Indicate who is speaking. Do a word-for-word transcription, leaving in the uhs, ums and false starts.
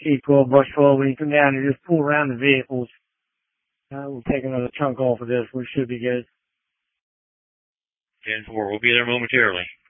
Speaker 1: T twelve, Bush twelve, when you come down and just pull around the vehicles. Uh, we'll take another chunk off of this. We should be good.
Speaker 2: ten four, we'll be there momentarily.